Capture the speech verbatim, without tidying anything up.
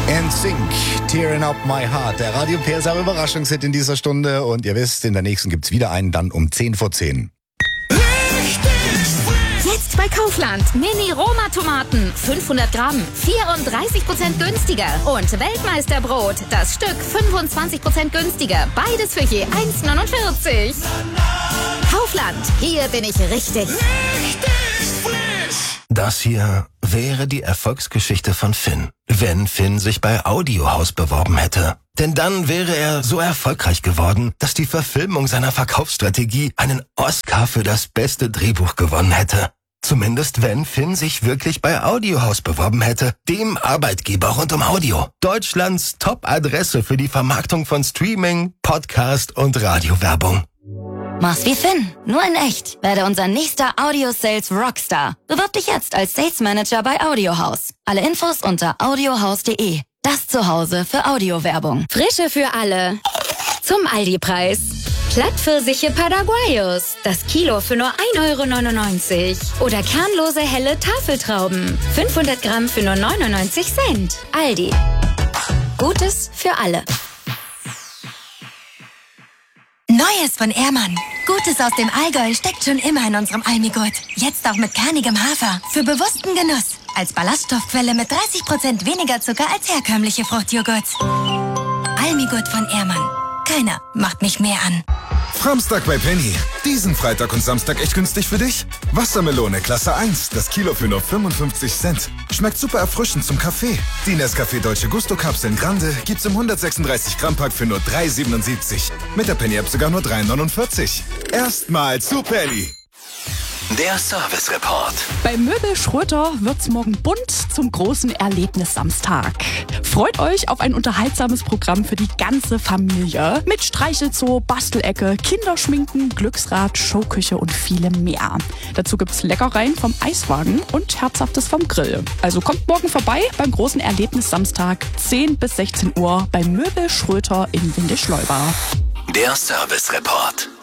N Sync, Tearing Up My Heart. Der Radio P S R Überraschungshit in dieser Stunde. Und ihr wisst, in der nächsten gibt's wieder einen, dann um zehn vor zehn. Jetzt bei Kaufland. Mini-Roma-Tomaten. fünfhundert Gramm. vierunddreißig Prozent günstiger. Und Weltmeisterbrot. Das Stück fünfundzwanzig Prozent günstiger. Beides für je eins neunundvierzig. Kaufland. Hier bin ich richtig. Das hier wäre die Erfolgsgeschichte von Finn, wenn Finn sich bei Audiohaus beworben hätte. Denn dann wäre er so erfolgreich geworden, dass die Verfilmung seiner Verkaufsstrategie einen Oscar für das beste Drehbuch gewonnen hätte. Zumindest wenn Finn sich wirklich bei Audiohaus beworben hätte, dem Arbeitgeber rund um Audio. Deutschlands Top-Adresse für die Vermarktung von Streaming, Podcast und Radiowerbung. Mach's wie Finn, nur in echt. Werde unser nächster Audio-Sales Rockstar. Bewirb dich jetzt als Sales Manager bei Audiohaus. Alle Infos unter audiohaus punkt de. Das Zuhause für Audiowerbung. Frische für alle. Zum Aldi-Preis. Plattpfirsiche Paraguayos. Das Kilo für nur ein Euro neunundneunzig. Oder kernlose helle Tafeltrauben. fünfhundert Gramm für nur neunundneunzig Cent. Aldi. Gutes für alle. Neues von Ehrmann. Gutes aus dem Allgäu steckt schon immer in unserem Almigurt. Jetzt auch mit kernigem Hafer. Für bewussten Genuss. Als Ballaststoffquelle mit dreißig Prozent weniger Zucker als herkömmliche Fruchtjoghurts. Almigurt von Ehrmann. Keiner macht mich mehr an. Framstag bei Penny. Diesen Freitag und Samstag echt günstig für dich? Wassermelone Klasse eins, das Kilo für nur fünfundfünfzig Cent. Schmeckt super erfrischend zum Kaffee. Die Nescafé Dolce Gusto Kapseln Grande gibt's im hundertsechsunddreißig Gramm Pack für nur drei siebenundsiebzig. Mit der Penny App sogar nur drei neunundvierzig. Erstmal zu Penny. Der Service Report. Bei Möbel Schröter wird's morgen bunt zum großen Erlebnis-Samstag. Freut euch auf ein unterhaltsames Programm für die ganze Familie. Mit Streichelzoo, Bastelecke, Kinderschminken, Glücksrad, Showküche und vielem mehr. Dazu gibt's Leckereien vom Eiswagen und Herzhaftes vom Grill. Also kommt morgen vorbei beim großen Erlebnis-Samstag, zehn bis sechzehn Uhr bei Möbel Schröter in Windischleuba. Der Service Report.